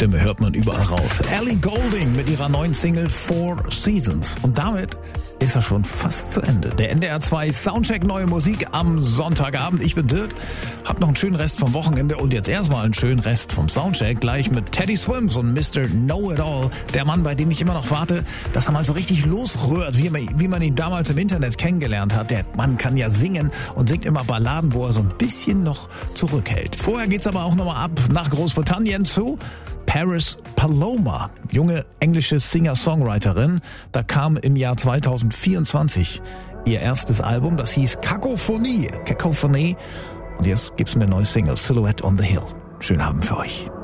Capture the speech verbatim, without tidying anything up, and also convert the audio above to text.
Stimme hört man überall raus. Ellie Goulding mit ihrer neuen Single Four Seasons. Und damit ist er schon fast zu Ende. Der N D R zwei Soundcheck Neue Musik am Sonntagabend. Ich bin Dirk, hab noch einen schönen Rest vom Wochenende und jetzt erstmal einen schönen Rest vom Soundcheck. Gleich mit Teddy Swims und Mister Know-It-All. Der Mann, bei dem ich immer noch warte, dass er mal so richtig losrührt, wie man, wie man ihn damals im Internet kennengelernt hat. Der Mann kann ja singen und singt immer Balladen, wo er so ein bisschen noch zurückhält. Vorher geht's aber auch nochmal ab nach Großbritannien zu Paris Paloma, junge englische Singer-Songwriterin. Da kam im Jahr zwanzig vierundzwanzig ihr erstes Album, das hieß Kakophonie. Kakophonie. Und jetzt gibt's mir eine neue Single, Silhouette on the Hill. Schönen Abend für euch.